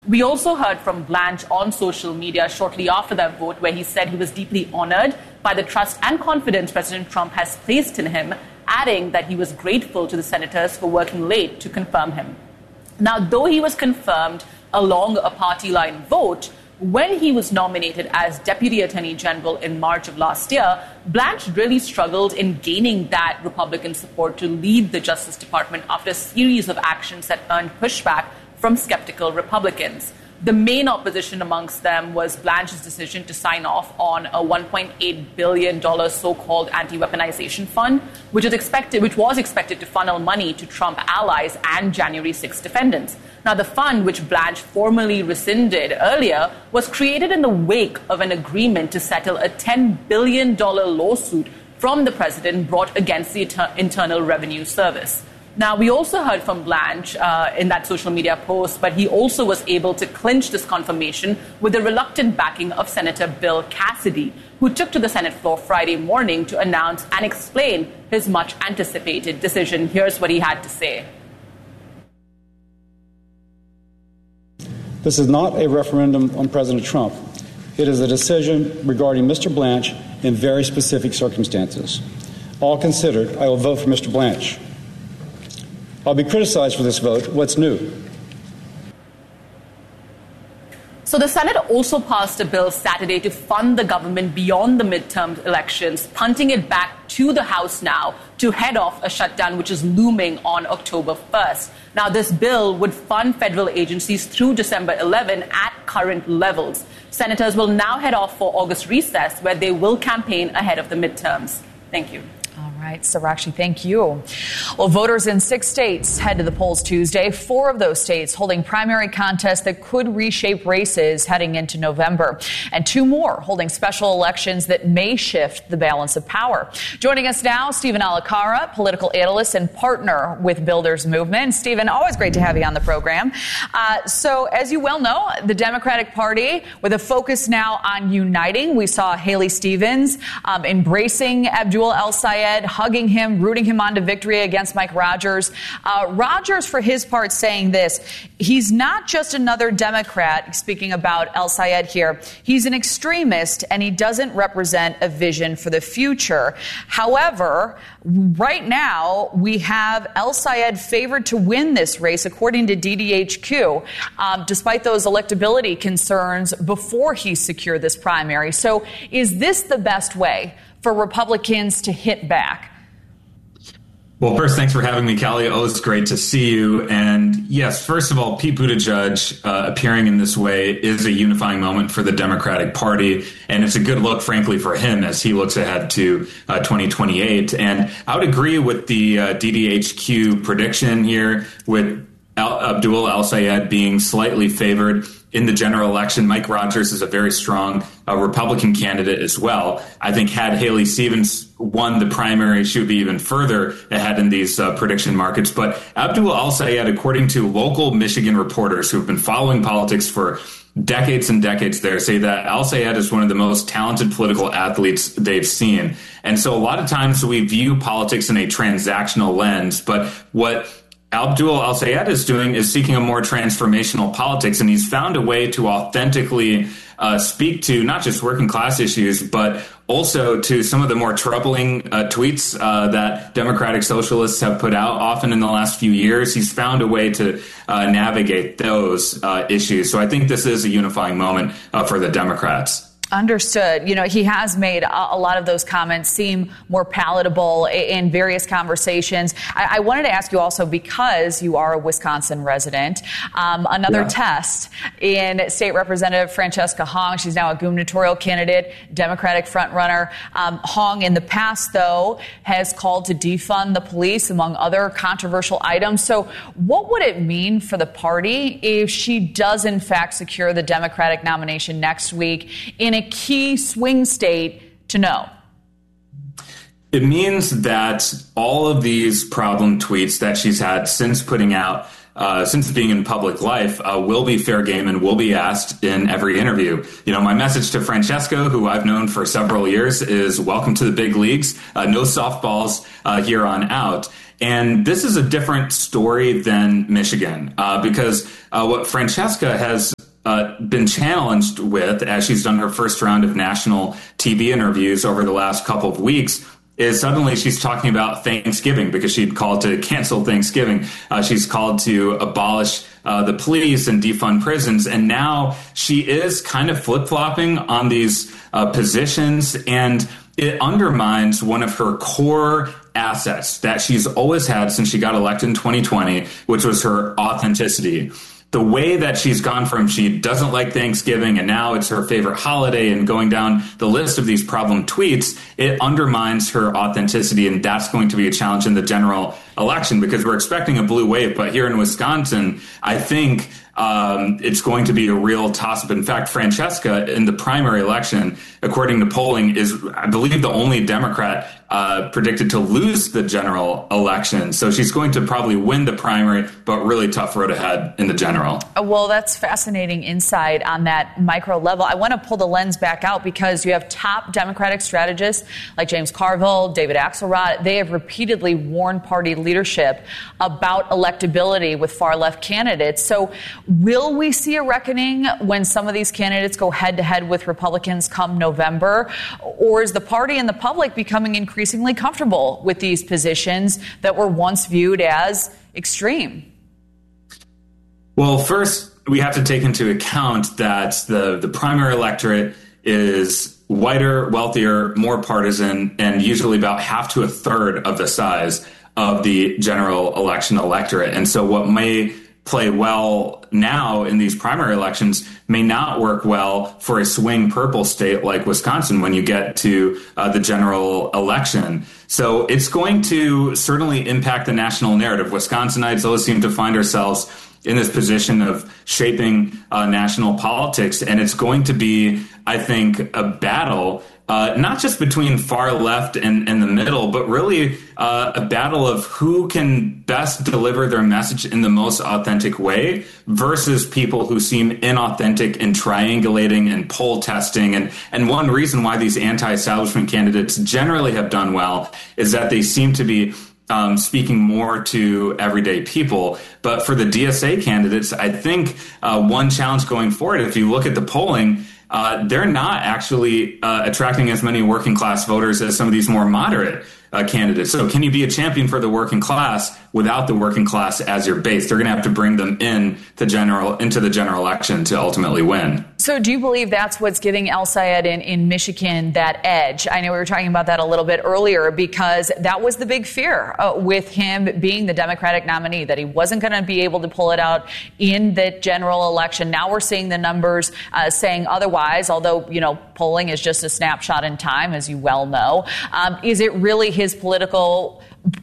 We also heard from Blanche on social media shortly after that vote, where he said he was deeply honored by the trust and confidence President Trump has placed in him, adding that he was grateful to the senators for working late to confirm him. Now, though he was confirmed along a party line vote, when he was nominated as Deputy Attorney General in March of last year, Blanche really struggled in gaining that Republican support to lead the Justice Department after a series of actions that earned pushback from skeptical Republicans. The main opposition amongst them was Blanche's decision to sign off on a $1.8 billion so-called anti-weaponization fund, which was expected to funnel money to Trump allies and January 6 defendants. Now, the fund, which Blanche formally rescinded earlier, was created in the wake of an agreement to settle a $10 billion lawsuit from the president brought against the Internal Revenue Service. Now, we also heard from Blanche in that social media post, but he also was able to clinch this confirmation with the reluctant backing of Senator Bill Cassidy, who took to the Senate floor Friday morning to announce and explain his much-anticipated decision. Here's what he had to say. This is not a referendum on President Trump. It is a decision regarding Mr. Blanche in very specific circumstances. All considered, I will vote for Mr. Blanche. I'll be criticized for this vote. What's new? So the Senate also passed a bill Saturday to fund the government beyond the midterm elections, punting it back to the House now to head off a shutdown which is looming on October 1st. Now, this bill would fund federal agencies through December 11 at current levels. Senators will now head off for August recess, where they will campaign ahead of the midterms. Thank you. All right, Sarakshi, thank you. Well, voters in 6 states head to the polls Tuesday, 4 of those states holding primary contests that could reshape races heading into November, and 2 more holding special elections that may shift the balance of power. Joining us now, Stephen Alacara, political analyst and partner with Builders Movement. Stephen, always great to have you on the program. So, as you well know, the Democratic Party, with a focus now on uniting, we saw Haley Stevens embracing Abdul El-Sayed, hugging him, rooting him on to victory against Mike Rogers. Rogers, for his part, saying this: he's not just another Democrat, speaking about El-Sayed here. He's an extremist, and he doesn't represent a vision for the future. However, right now, we have El-Sayed favored to win this race, according to DDHQ, despite those electability concerns before he secured this primary. So is this the best way for Republicans to hit back? Well, first, thanks for having me, Callie. Always great to see you. And yes, first of all, Pete Buttigieg appearing in this way is a unifying moment for the Democratic Party. And it's a good look, frankly, for him as he looks ahead to 2028. And I would agree with the DDHQ prediction here, with Abdul El-Sayed being slightly favored in the general election. Mike Rogers is a very strong Republican candidate as well. I think had Haley Stevens won the primary, she would be even further ahead in these prediction markets. But Abdul El-Sayed, according to local Michigan reporters who have been following politics for decades and decades there, say that El-Sayed is one of the most talented political athletes they've seen. And so a lot of times we view politics in a transactional lens, but what Abdul El-Sayed is doing is seeking a more transformational politics, and he's found a way to authentically speak to not just working class issues, but also to some of the more troubling tweets that Democratic socialists have put out often in the last few years. He's found a way to navigate those issues. So I think this is a unifying moment for the Democrats. Understood. You know, he has made a lot of those comments seem more palatable in various conversations. I wanted to ask you also, because you are a Wisconsin resident, another test in State Representative Francesca Hong. She's now a gubernatorial candidate, Democratic frontrunner. Hong, in the past, though, has called to defund the police, among other controversial items. So what would it mean for the party if she does, in fact, secure the Democratic nomination next week in a key swing state to know? It means that all of these problem tweets that she's had since putting out since being in public life, will be fair game and will be asked in every interview. My message to Francesca, who I've known for several years, is welcome to the big leagues. No softballs here on out. And this is a different story than Michigan, because what Francesca has been challenged with, as she's done her first round of national TV interviews over the last couple of weeks, is suddenly she's talking about Thanksgiving because she'd called to cancel Thanksgiving. She's called to abolish the police and defund prisons. And now she is kind of flip-flopping on these positions, and it undermines one of her core assets that she's always had since she got elected in 2020, which was her authenticity. The way that she's gone from she doesn't like Thanksgiving and now it's her favorite holiday and going down the list of these problem tweets, it undermines her authenticity. And that's going to be a challenge in the general election because we're expecting a blue wave. But here in Wisconsin, I think it's going to be a real toss-up. In fact, Francesca in the primary election, according to polling, is, I believe, the only Democrat predicted to lose the general election. So she's going to probably win the primary, but really tough road ahead in the general. Well, that's fascinating insight on that micro level. I want to pull the lens back out because you have top Democratic strategists like James Carville, David Axelrod. They have repeatedly warned party leadership about electability with far-left candidates. So will we see a reckoning when some of these candidates go head-to-head with Republicans come November? Or is the party and the public becoming increasingly comfortable with these positions that were once viewed as extreme? Well, first, we have to take into account that the primary electorate is whiter, wealthier, more partisan, and usually about half to a third of the size of the general election electorate. And so what may play well now in these primary elections may not work well for a swing purple state like Wisconsin when you get to the general election. So it's going to certainly impact the national narrative. Wisconsinites always seem to find ourselves in this position of shaping national politics. And it's going to be, I think, a battle, not just between far left and the middle, but really a battle of who can best deliver their message in the most authentic way versus people who seem inauthentic and triangulating and poll testing. And one reason why these anti-establishment candidates generally have done well is that they seem to be speaking more to everyday people. But for the DSA candidates, I think one challenge going forward, if you look at the polling, they're not actually attracting as many working class voters as some of these more moderate candidates. So can you be a champion for the working class without the working class as your base? They're going to have to bring them into the general election to ultimately win. So do you believe that's what's giving El-Sayed in Michigan that edge? I know we were talking about that a little bit earlier because that was the big fear with him being the Democratic nominee, that he wasn't going to be able to pull it out in the general election. Now we're seeing the numbers saying otherwise, although, polling is just a snapshot in time, as you well know. Is it really his political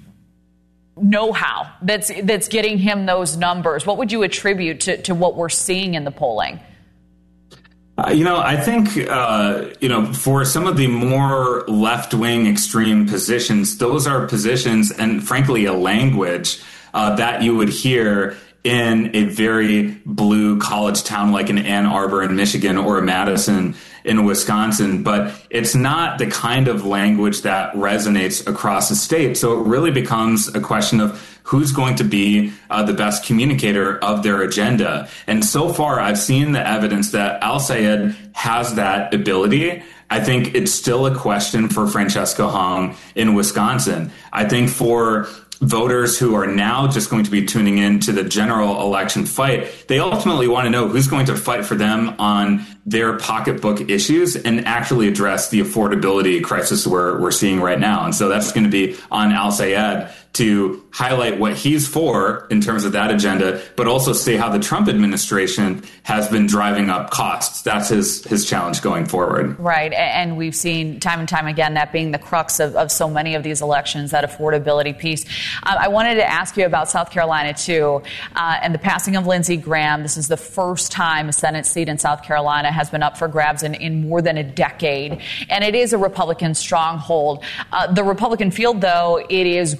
know-how that's getting him those numbers? What would you attribute to what we're seeing in the polling? I think, for some of the more left-wing extreme positions, those are positions and, frankly, a language that you would hear in a very blue college town like in Ann Arbor in Michigan or Madison in Wisconsin. But it's not the kind of language that resonates across the state. So it really becomes a question of who's going to be the best communicator of their agenda. And so far, I've seen the evidence that El-Sayed has that ability. I think it's still a question for Francesca Hong in Wisconsin. I think for voters who are now just going to be tuning in to the general election fight, they ultimately want to know who's going to fight for them on their pocketbook issues and actually address the affordability crisis we're seeing right now. And so that's going to be on El-Sayed to highlight what he's for in terms of that agenda, but also say how the Trump administration has been driving up costs. That's his challenge going forward. Right. And we've seen time and time again that being the crux of so many of these elections, that affordability piece. I wanted to ask you about South Carolina, too, and the passing of Lindsey Graham. This is the first time a Senate seat in South Carolina has been up for grabs in more than a decade. And it is a Republican stronghold. The Republican field, though, it is growing.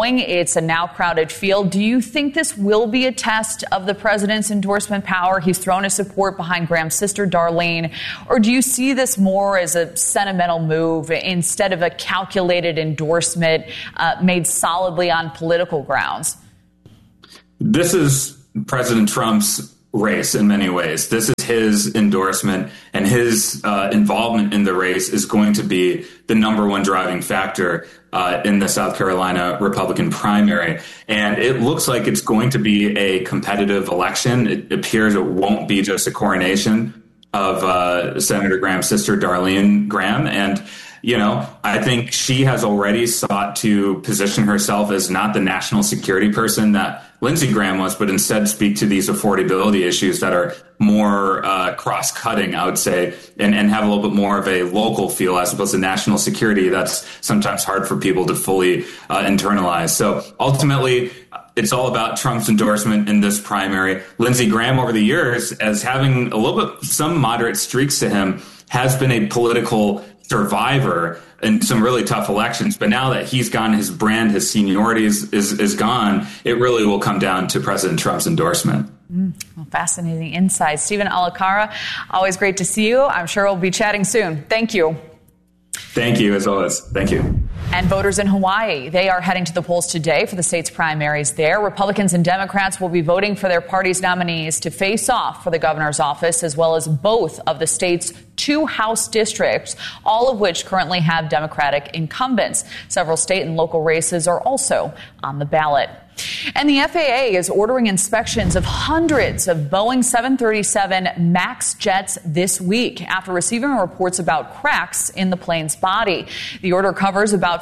going. It's a now crowded field. Do you think this will be a test of the president's endorsement power? He's thrown his support behind Graham's sister, Darlene. Or do you see this more as a sentimental move instead of a calculated endorsement made solidly on political grounds? This is President Trump's race in many ways. This is his endorsement, and his involvement in the race is going to be the number one driving factor in the South Carolina Republican primary. And it looks like it's going to be a competitive election. It appears it won't be just a coronation of Senator Graham's sister, Darlene Graham. And I think she has already sought to position herself as not the national security person that Lindsey Graham was, but instead speak to these affordability issues that are more cross-cutting, I would say, and have a little bit more of a local feel as opposed to national security. That's sometimes hard for people to fully internalize. So ultimately, it's all about Trump's endorsement in this primary. Lindsey Graham, over the years, as having a little bit, some moderate streaks to him, has been a political survivor in some really tough elections. But now that he's gone, his brand, his seniority is gone, it really will come down to President Trump's endorsement. Well, fascinating insights. Stephen Alikara, always great to see you. I'm sure we'll be chatting soon. Thank you. Thank you, as always. Thank you. And voters in Hawaii, they are heading to the polls today for the state's primaries there. Republicans and Democrats will be voting for their party's nominees to face off for the governor's office, as well as both of the state's 2 House districts, all of which currently have Democratic incumbents. Several state and local races are also on the ballot. And the FAA is ordering inspections of hundreds of Boeing 737 MAX jets this week after receiving reports about cracks in the plane's body. The order covers about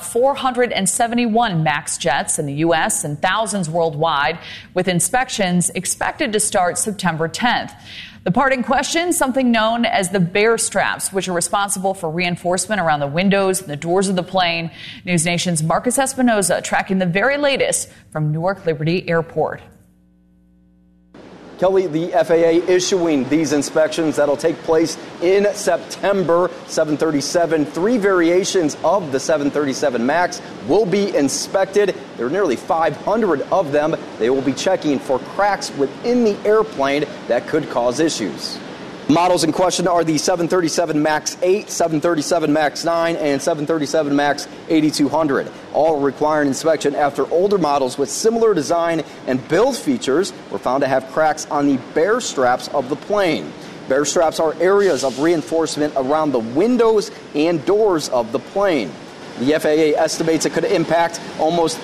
471 MAX jets in the U.S. and thousands worldwide, with inspections expected to start September 10th. The part in question, something known as the bear straps, which are responsible for reinforcement around the windows and the doors of the plane. News Nation's Marcus Espinoza tracking the very latest from Newark Liberty Airport. Kelly, the FAA issuing these inspections that'll take place in September. 737, 3 variations of the 737 MAX will be inspected. There are nearly 500 of them. They will be checking for cracks within the airplane that could cause issues. Models in question are the 737 MAX 8, 737 MAX 9, and 737 MAX 8200. All require an inspection after older models with similar design and build features were found to have cracks on the bear straps of the plane. Bear straps are areas of reinforcement around the windows and doors of the plane. The FAA estimates it could impact almost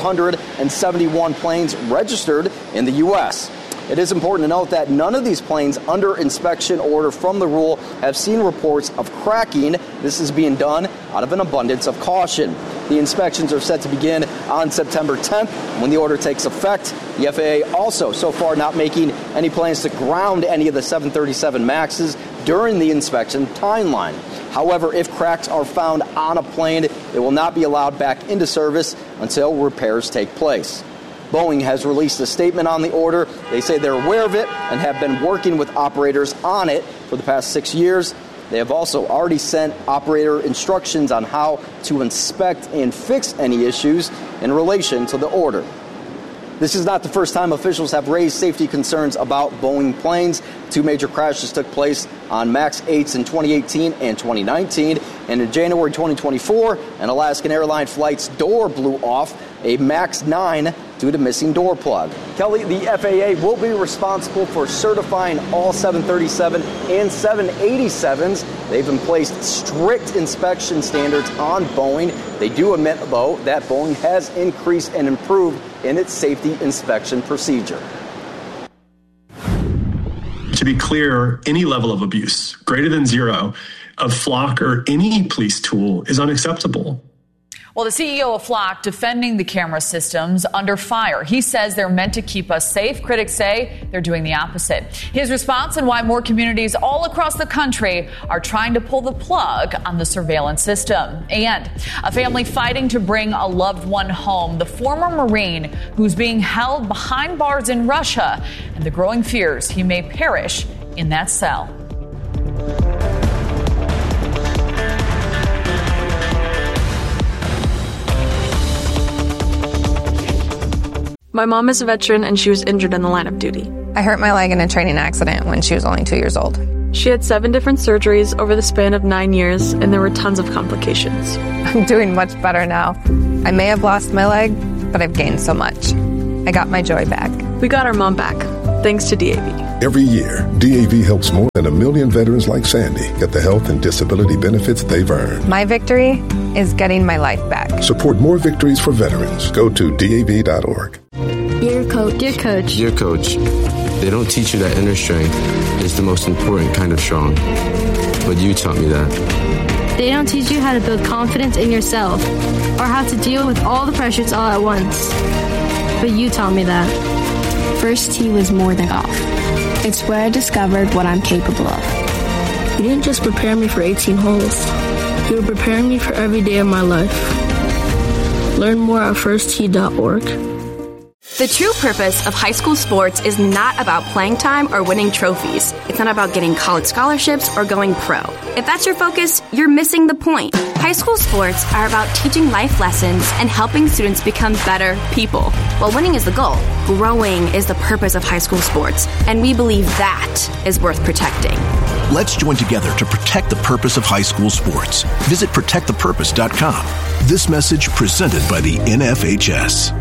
471 planes registered in the U.S. It is important to note that none of these planes under inspection order from the rule have seen reports of cracking. This is being done out of an abundance of caution. The inspections are set to begin on September 10th when the order takes effect. The FAA also so far not making any plans to ground any of the 737 MAXs during the inspection timeline. However, if cracks are found on a plane, it will not be allowed back into service until repairs take place. Boeing has released a statement on the order. They say they're aware of it and have been working with operators on it for the past 6 years. They have also already sent operator instructions on how to inspect and fix any issues in relation to the order. This is not the first time officials have raised safety concerns about Boeing planes. 2 major crashes took place on MAX 8s in 2018 and 2019. And in January 2024, an Alaskan airline flight's door blew off a MAX 9 due to missing door plug. Kelly, the FAA will be responsible for certifying all 737 and 787s. They've placed strict inspection standards on Boeing. They do admit, though, that Boeing has increased and improved in its safety inspection procedure. To be clear, any level of abuse, greater than 0, of Flock or any police tool is unacceptable. Well, the CEO of Flock defending the camera systems under fire. He says they're meant to keep us safe. Critics say they're doing the opposite. His response and why more communities all across the country are trying to pull the plug on the surveillance system. And a family fighting to bring a loved one home. The former Marine who's being held behind bars in Russia and the growing fears he may perish in that cell. My mom is a veteran and she was injured in the line of duty. I hurt my leg in a training accident when she was only 2 years old. She had 7 different surgeries over the span of 9 years, and there were tons of complications. I'm doing much better now. I may have lost my leg, but I've gained so much. I got my joy back. We got our mom back, thanks to DAV. Every year, DAV helps more than 1 million veterans like Sandy get the health and disability benefits they've earned. My victory is getting my life back. Support more victories for veterans. Go to DAV.org. Dear Coach. Dear Coach. Dear Coach, they don't teach you that inner strength is the most important kind of strong. But you taught me that. They don't teach you how to build confidence in yourself or how to deal with all the pressures all at once. But you taught me that. First tee was more than golf. It's where I discovered what I'm capable of. You didn't just prepare me for 18 holes. You were preparing me for every day of my life. Learn more at firsttee.org. The true purpose of high school sports is not about playing time or winning trophies. It's not about getting college scholarships or going pro. If that's your focus, you're missing the point. High school sports are about teaching life lessons and helping students become better people. While winning is the goal, growing is the purpose of high school sports, and we believe that is worth protecting. Let's join together to protect the purpose of high school sports. Visit protectthepurpose.com. This message presented by the NFHS.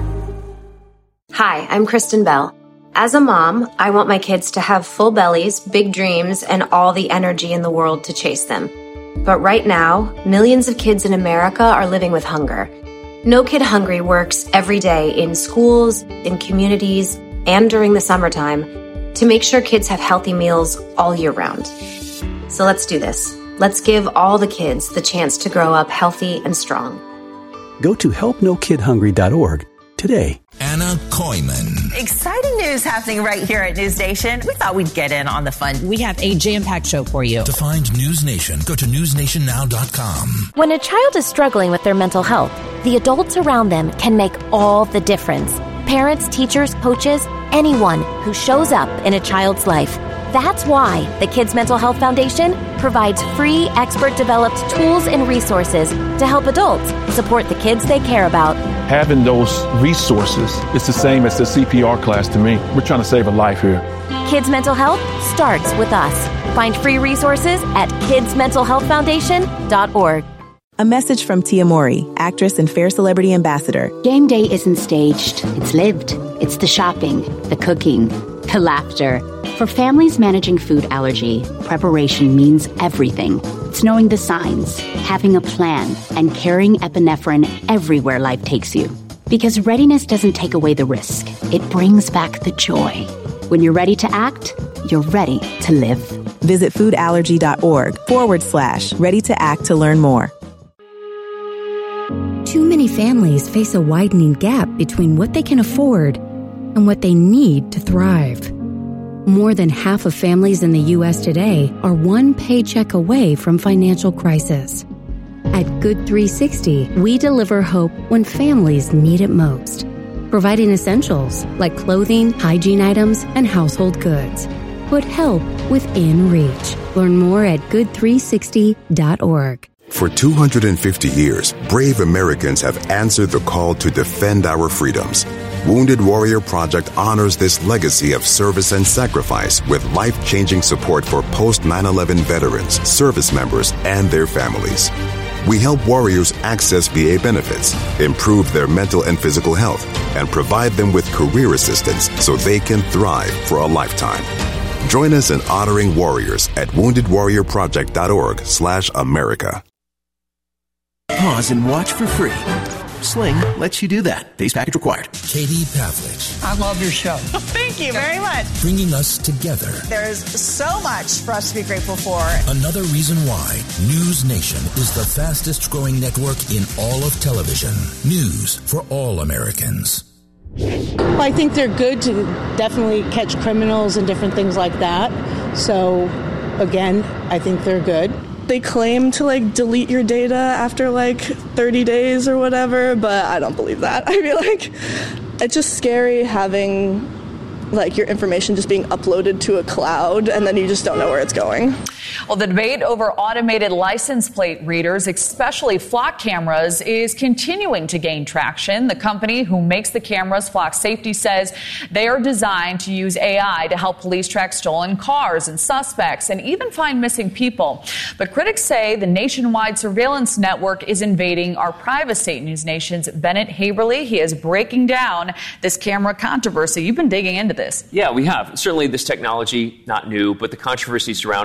Hi, I'm Kristen Bell. As a mom, I want my kids to have full bellies, big dreams, and all the energy in the world to chase them. But right now, millions of kids in America are living with hunger. No Kid Hungry works every day in schools, in communities, and during the summertime to make sure kids have healthy meals all year round. So let's do this. Let's give all the kids the chance to grow up healthy and strong. Go to helpnokidhungry.org today. Anna Koyman. Exciting news happening right here at News Nation. We thought we'd get in on the fun. We have a jam-packed show for you. To find News Nation, go to newsnationnow.com. When a child is struggling with their mental health, the adults around them can make all the difference. Parents, teachers, coaches, anyone who shows up in a child's life. That's why the Kids Mental Health Foundation provides free, expert-developed tools and resources to help adults support the kids they care about. Having those resources is the same as the CPR class to me. We're trying to save a life here. Kids Mental Health starts with us. Find free resources at kidsmentalhealthfoundation.org. A message from Tia Mori, actress and Fair Celebrity Ambassador. Game day isn't staged. It's lived. It's the shopping, the cooking, the laughter. For families managing food allergy, preparation means everything. It's knowing the signs, having a plan, and carrying epinephrine everywhere life takes you. Because readiness doesn't take away the risk. It brings back the joy. When you're ready to act, you're ready to live. Visit foodallergy.org/ready to act to learn more. Too many families face a widening gap between what they can afford and what they need to thrive. More than half of families in the U.S. today are one paycheck away from financial crisis. At Good 360, we deliver hope when families need it most, providing essentials like clothing, hygiene items, and household goods. Put help within reach. Learn more at good360.org. For 250 years, brave Americans have answered the call to defend our freedoms. Wounded Warrior Project honors this legacy of service and sacrifice with life-changing support for post-9/11 veterans, service members, and their families. We help warriors access VA benefits, improve their mental and physical health, and provide them with career assistance so they can thrive for a lifetime. Join us in honoring warriors at woundedwarriorproject.org/America. Pause and watch for free. Sling lets you do that. Base package required. Katie Pavlich. I love your show. Thank you very much. Bringing us together. There's so much for us to be grateful for. Another reason why News Nation is the fastest growing network in all of television. News for all Americans. Well, I think they're good to definitely catch criminals and different things like that. So, again, I think they're good. They claim to delete your data after 30 days or whatever, but I don't believe that. I mean, it's just scary having your information just being uploaded to a cloud and then you just don't know where it's going. Well, the debate over automated license plate readers, especially Flock cameras, is continuing to gain traction. The company who makes the cameras, Flock Safety, says they are designed to use AI to help police track stolen cars and suspects and even find missing people. But critics say the nationwide surveillance network is invading our privacy. News Nation's Bennett Haberly, he is breaking down this camera controversy. You've been digging into this. Yeah, we have. Certainly this technology, not new, but the controversy surrounding